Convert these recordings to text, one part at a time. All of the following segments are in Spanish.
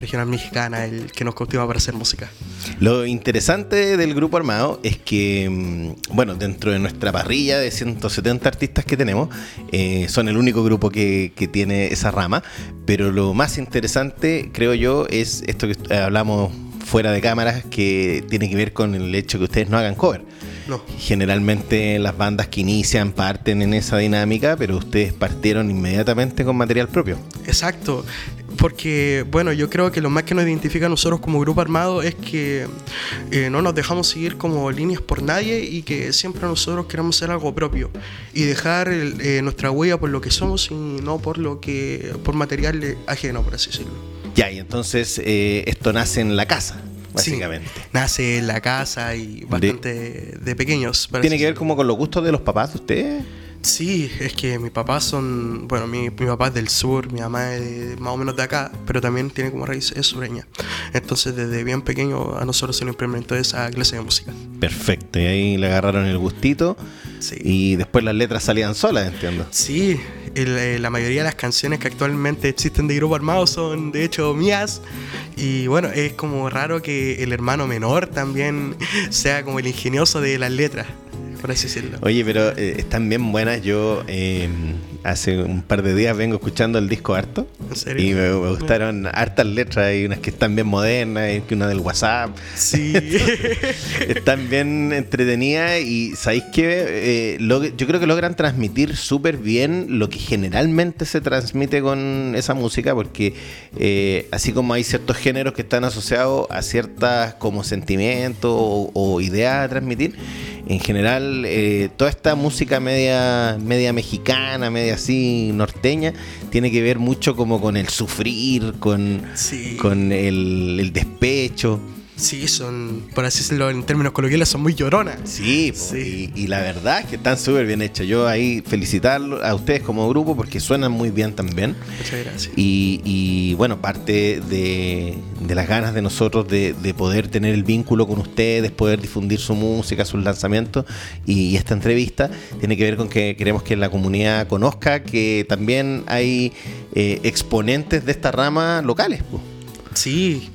regional mexicana el que nos cautiva para hacer música. Lo interesante del Grupo Armado es que, bueno, dentro de nuestra parrilla de 170 artistas que tenemos, son el único grupo que tiene esa rama, pero lo más interesante, creo yo, es esto que hablamos fuera de cámaras, que tiene que ver con el hecho que ustedes no hagan cover. No. Generalmente las bandas que inician parten en esa dinámica, pero ustedes partieron inmediatamente con material propio. Exacto, porque bueno, yo creo que lo más que nos identifica a nosotros como Grupo Armado es que no nos dejamos seguir como líneas por nadie y que siempre nosotros queremos hacer algo propio y dejar nuestra huella por lo que somos y no por material ajeno, por así decirlo. Ya, y entonces esto nace en la casa, básicamente. Sí, nace en la casa y bastante de pequeños. ¿Tiene que ver como con los gustos de los papás de ustedes? Sí, es que mis papás son, bueno, mi papá es del sur, mi mamá es más o menos de acá, pero también tiene como raíz es sureña. Entonces desde bien pequeño a nosotros se nos implementó esa clase de música. Perfecto, y ahí le agarraron el gustito. Sí. Y después las letras salían solas, entiendo. Sí, la mayoría de las canciones que actualmente existen de Grupo Armado son de hecho mías. Y bueno, es como raro que el hermano menor también sea como el ingenioso de las letras, por así decirlo. Oye, pero están bien buenas. Yo hace un par de días vengo escuchando el disco harto. ¿En serio? Y me gustaron hartas letras. Hay unas que están bien modernas, hay una del WhatsApp. Sí. Están bien entretenidas y ¿sabéis qué? Yo creo que logran transmitir súper bien lo que generalmente se transmite con esa música, porque así como hay ciertos géneros que están asociados a ciertas como sentimientos o ideas a transmitir, en general toda esta música media mexicana, media así norteña, tiene que ver mucho como con el sufrir, con el despecho. Sí, son, por así decirlo en términos coloquiales, son muy lloronas. Sí, sí. Y la verdad es que están súper bien hechas. Yo ahí felicitarlos a ustedes como grupo porque suenan muy bien también. Muchas gracias. Y bueno, parte de las ganas de nosotros de poder tener el vínculo con ustedes, poder difundir su música, sus lanzamientos y esta entrevista tiene que ver con que queremos que la comunidad conozca que también hay exponentes de esta rama locales, pues. Sí,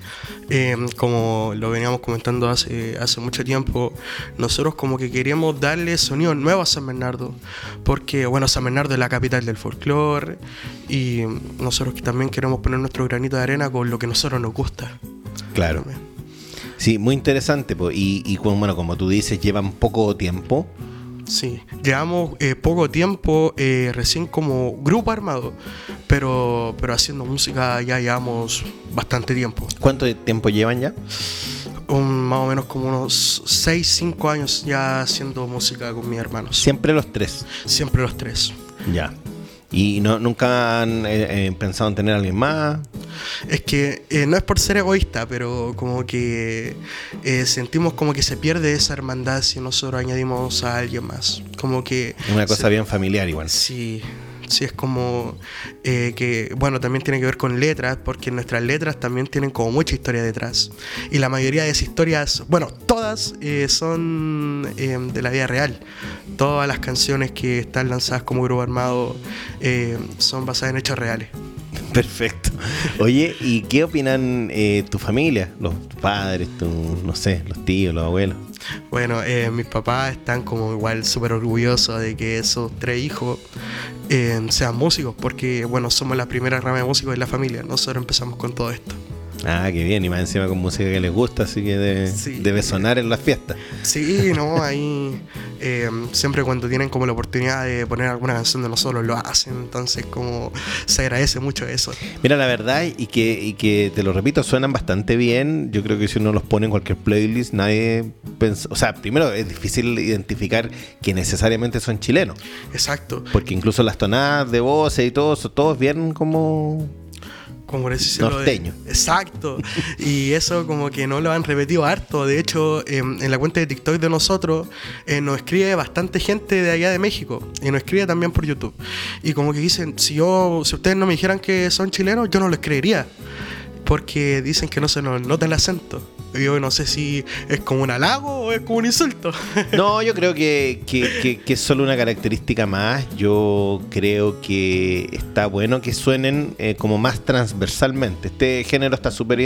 como lo veníamos comentando hace mucho tiempo, nosotros como que queremos darle sonido nuevo a San Bernardo, porque bueno, San Bernardo es la capital del folclore y nosotros también queremos poner nuestro granito de arena con lo que a nosotros nos gusta. Claro. Sí, muy interesante, pues. Y bueno, como tú dices, llevan poco tiempo. Sí, llevamos poco tiempo recién como Grupo Armado, pero haciendo música ya llevamos bastante tiempo. ¿Cuánto tiempo llevan ya? Más o menos como unos 6-5 años ya haciendo música con mis hermanos. ¿Siempre los tres? Siempre los tres. Ya. ¿Y nunca han pensado en tener a alguien más? Es que no es por ser egoísta, pero como que sentimos como que se pierde esa hermandad si nosotros añadimos a alguien más. Como que una cosa bien familiar igual. Sí, es como que, bueno, también tiene que ver con letras, porque nuestras letras también tienen como mucha historia detrás. Y la mayoría de esas historias, bueno, todas son de la vida real. Todas las canciones que están lanzadas como Grupo Armado son basadas en hechos reales. Perfecto. Oye, ¿y qué opinan tu familia? Los padres, no sé, los tíos, los abuelos. Bueno, mis papás están como igual súper orgullosos de que esos 3 hijos sean músicos, porque bueno, somos la primera rama de músicos de la familia. Nosotros empezamos con todo esto. Ah, qué bien, y más encima con música que les gusta, así que debe sonar en las fiestas. Sí, no, ahí siempre cuando tienen como la oportunidad de poner alguna canción de nosotros lo hacen, entonces como se agradece mucho eso. Mira, la verdad, y que te lo repito, suenan bastante bien. Yo creo que si uno los pone en cualquier playlist, nadie pensa, o sea, primero es difícil identificar que necesariamente son chilenos. Exacto. Porque incluso las tonadas de voces y todo, son todos bien como norteño. Exacto. Y eso como que no lo han repetido harto. De hecho, en la cuenta de TikTok de nosotros nos escribe bastante gente de allá de México y nos escribe también por YouTube. Y como que dicen, si ustedes no me dijeran que son chilenos, yo no les creería. porque dicen que no se nos nota el acento. Yo no sé si es como un halago o es como un insulto. No, yo creo que es solo una característica más. Yo creo que está bueno que suenen como más transversalmente. Este género está súper